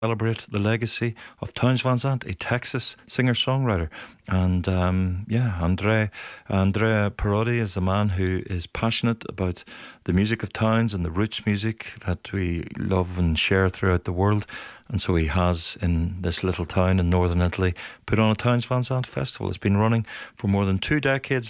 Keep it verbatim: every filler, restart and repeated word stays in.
celebrate the legacy of Townes Van Zandt, a Texas singer-songwriter. And um, yeah, Andre, Andrea Perotti is the man who is passionate about the music of Townes and the roots music that we love and share throughout the world. And so he has, in this little town in northern Italy, put on a Townes Van Zandt festival. It's been running for more than two decades